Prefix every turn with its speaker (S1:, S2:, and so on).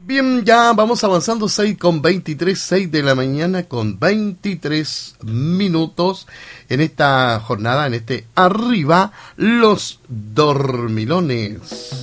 S1: Bien, ya vamos avanzando, 6:23, 6 de la mañana con 23 minutos en esta jornada, en este Arriba los Dormilones.